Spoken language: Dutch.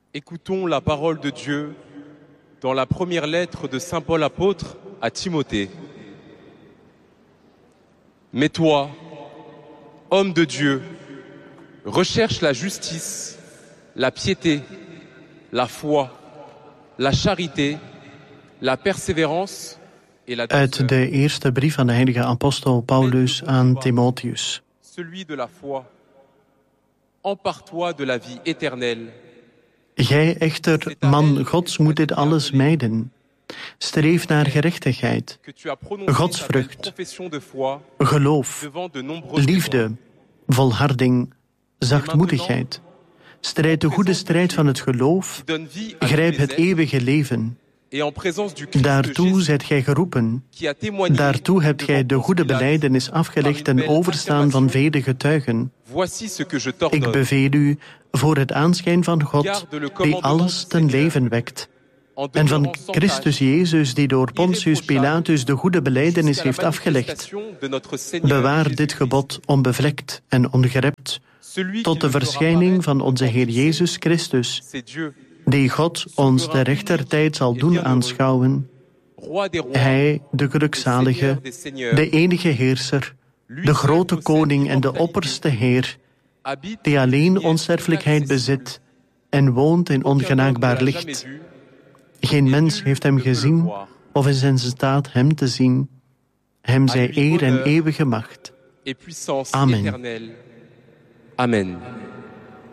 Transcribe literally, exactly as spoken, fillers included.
Écoutons la parole de Dieu dans la première lettre de Saint Paul apôtre à Timothée. Mais toi, homme de Dieu, recherche la justice, la piété, la foi, la charité, la persévérance et la douceur. Uit de eerste brief van de heilige apostel Paulus aan Timotheus. Celui de la foi, empare-toi de la vie éternelle. Gij echter, man Gods, moet dit alles mijden. Streef naar gerechtigheid, godsvrucht, geloof, liefde, volharding, zachtmoedigheid. Strijd de goede strijd van het geloof, grijp het eeuwige leven. Daartoe zijt gij geroepen. Daartoe hebt gij de goede belijdenis afgelegd ten overstaan van vele getuigen. Ik beveel u voor het aanschijn van God, die alles ten leven wekt, en van Christus Jezus, die door Pontius Pilatus de goede belijdenis heeft afgelegd. Bewaar dit gebod onbevlekt en ongerept, tot de verschijning van onze Heer Jezus Christus, die God ons de rechtertijd zal doen aanschouwen. Hij, de gelukzalige, de enige heerser, de grote koning en de opperste Heer, die alleen onsterfelijkheid bezit en woont in ongenaakbaar licht. Geen mens heeft hem gezien of is in staat hem te zien. Hem zij eer en eeuwige macht. Amen. Amen.